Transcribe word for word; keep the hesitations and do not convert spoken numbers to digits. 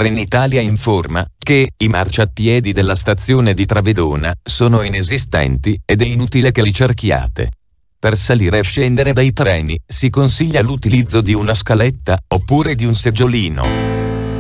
Trenitalia informa che i marciapiedi della stazione di Travedona sono inesistenti ed è inutile che li cerchiate. Per salire e scendere dai treni si consiglia l'utilizzo di una scaletta oppure di un seggiolino.